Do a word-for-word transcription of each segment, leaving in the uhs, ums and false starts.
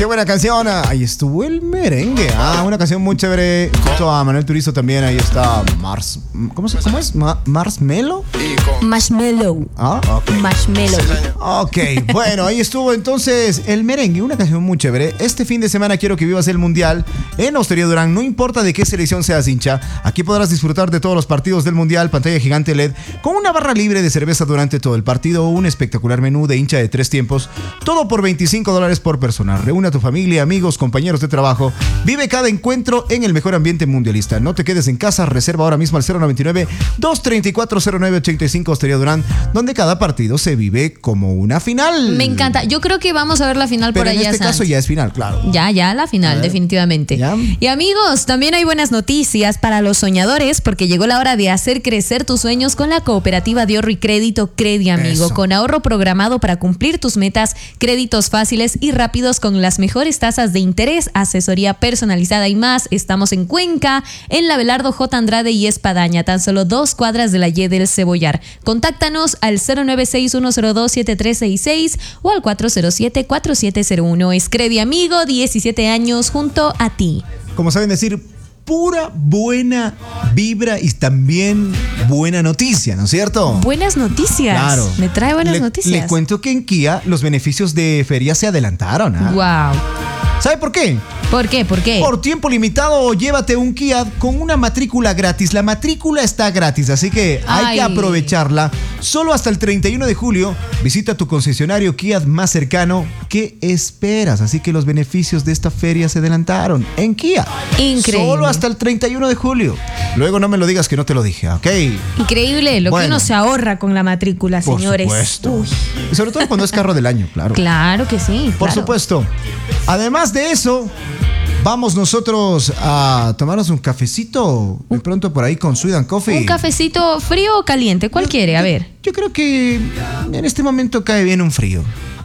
Qué buena canción. Ahí estuvo el merengue. Ah, una canción muy chévere. Junto a Manuel Turizo también. Ahí está Mars. ¿Cómo, se, cómo es? Ma, ¿Marshmello? Marshmello. Ah, ok. Marshmello. Ok, bueno, ahí estuvo entonces el merengue. Una canción muy chévere. Este fin de semana quiero que vivas el Mundial en Hostería Durán. No importa de qué selección seas hincha. Aquí podrás disfrutar de todos los partidos del Mundial. Pantalla gigante L E D. Con una barra libre de cerveza durante todo el partido. Un espectacular menú de hincha de tres tiempos. Todo por veinticinco dólares por persona. Reúne a tu familia, amigos, compañeros de trabajo. Vive cada encuentro en el mejor ambiente mundialista. No te quedes en casa. Reserva ahora mismo al cero noventa y nueve, dos treinta y cuatro, cero nueve ochenta y cinco Hostería Durán, donde cada partido se vive como una final. Me encanta. Yo creo que vamos a ver la final Pero por allá. en este Santi. caso ya es final, claro. Ya, ya la final, definitivamente. ¿Ya? Y amigos, también hay buenas noticias para los soñadores, porque llegó la hora de hacer crecer tus sueños con la cooperativa de ahorro y crédito Credi, amigo. Eso. Con ahorro programado para cumplir tus metas, créditos fáciles y rápidos con las mejores tasas de interés, asesoría personalizada y más. Estamos en Cuenca, en la Abelardo J. Andrade y Espadaña, tan solo dos cuadras de la Y del Cebollar. Contáctanos al cero nueve seis uno cero dos siete tres seis seis o al cuatro cero siete cuatro siete cero uno. Es Credi, amigo, diecisiete años junto a ti. Como saben decir, pura buena vibra y también buena noticia, ¿no es cierto? Buenas noticias. Claro. Me trae buenas le, noticias. Le cuento que en Kia los beneficios de feria se adelantaron. ¿eh? Wow. ¿Sabe por qué? ¿Por qué? ¿Por qué? Por tiempo limitado, llévate un Kia con una matrícula gratis. La matrícula está gratis, así que hay Ay. que aprovecharla. Solo hasta el treinta y uno de julio, visita tu concesionario Kia más cercano. ¿Qué esperas? Así que los beneficios de esta feria se adelantaron en Kia. Increíble. Solo hasta el treinta y uno de julio. Luego no me lo digas que no te lo dije, ¿ok? Increíble lo Bueno. que uno se ahorra con la matrícula, Por señores. supuesto. Uy. Y sobre todo cuando es carro del año, claro. Claro que sí. Por claro. supuesto. Además de eso, vamos nosotros a tomarnos un cafecito de pronto por ahí con Sweet and Coffee. ¿Un cafecito frío o caliente? ¿Cuál quiere? A ver. Yo creo que en este momento cae bien un frío.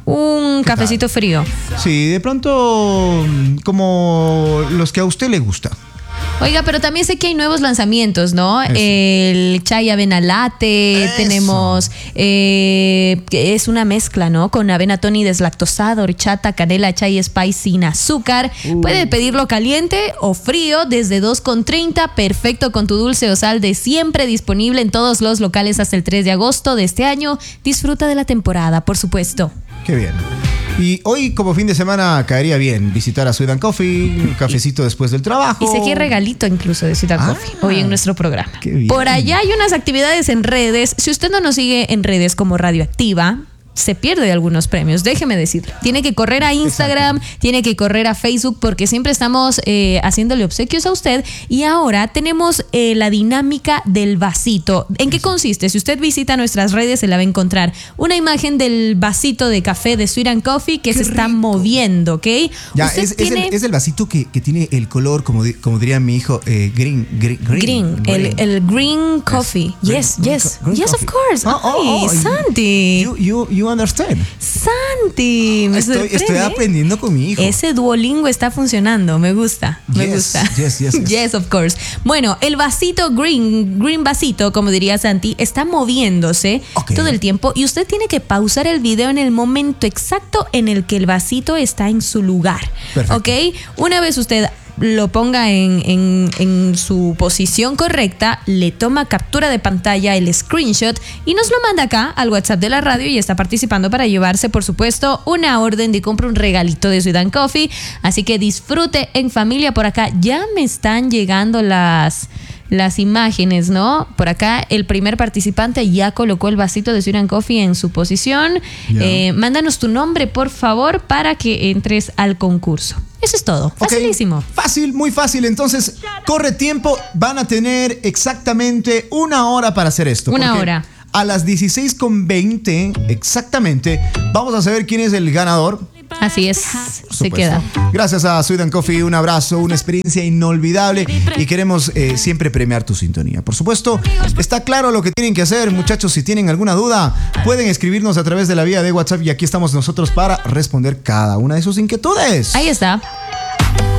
Un cafecito frío. Sí, de pronto como los que a usted le gusta. Oiga, pero también sé que hay nuevos lanzamientos, ¿no? Eso. El chai avena latte, Eso. tenemos, eh, que es una mezcla, ¿no? Con avena tony deslactosada, horchata, canela, chai spice sin azúcar. Uh. Puede pedirlo caliente o frío desde dos con treinta, perfecto con tu dulce o sal de siempre, disponible en todos los locales hasta el tres de agosto de este año. Disfruta de la temporada, por supuesto. Qué bien. Y hoy, como fin de semana, caería bien visitar a Sweet and Coffee, un cafecito después del trabajo. Y sé que hay regalito incluso de Sweet and Ah, Coffee hoy en nuestro programa. qué bien. Por allá hay unas actividades en redes. Si usted no nos sigue en redes como Radioactiva, se pierde de algunos premios, déjeme decirle. Tiene que correr a Instagram, Exacto. tiene que correr a Facebook, porque siempre estamos eh, haciéndole obsequios a usted. Y ahora tenemos eh, la dinámica del vasito. ¿En qué consiste? Si usted visita nuestras redes, se la va a encontrar una imagen del vasito de café de Sweet and Coffee que Qué se está rico. moviendo, ¿ok? Ya, Usted es, es tiene- el, es el vasito que, que tiene el color, como, di- como diría mi hijo, eh, green, green, green. Green, el, el green coffee. Green- yes, green yes. co- green yes, coffee. of course. Oh, oh, Ay, oh, Santi. You, you, you understand. Santi, me Estoy, sorprende. estoy aprendiendo con mi hijo. Ese Duolingo está funcionando, me gusta, me Yes, gusta. yes, yes, yes. Yes, of course. Bueno, el vasito green, green vasito, como diría Santi, está moviéndose Ok. todo el tiempo y usted tiene que pausar el video en el momento exacto en el que el vasito está en su lugar. Perfecto. ¿Ok? Una vez usted lo ponga en, en, en su posición correcta, le toma captura de pantalla, el screenshot, y nos lo manda acá al WhatsApp de la radio y está participando para llevarse, por supuesto, una orden de compra, un regalito de Sweet and Coffee. Así que disfrute en familia. Por acá ya me están llegando las... las imágenes, ¿no? Por acá el primer participante ya colocó el vasito de Sweet and Coffee en su posición. Ya. Eh, mándanos tu nombre, por favor, para que entres al concurso. Eso es todo. Ok, Facilísimo. Fácil, muy fácil. Entonces, corre tiempo. Van a tener exactamente una hora para hacer esto. Una porque hora. A las dieciséis con veinte, exactamente, vamos a saber quién es el ganador. Así es. Por Se supuesto. queda. Gracias a Sweet and Coffee, un abrazo, una experiencia inolvidable y queremos eh, siempre premiar tu sintonía. Por supuesto, está claro lo que tienen que hacer, muchachos. Si tienen alguna duda, pueden escribirnos a través de la vía de WhatsApp y aquí estamos nosotros para responder cada una de sus inquietudes. Ahí está.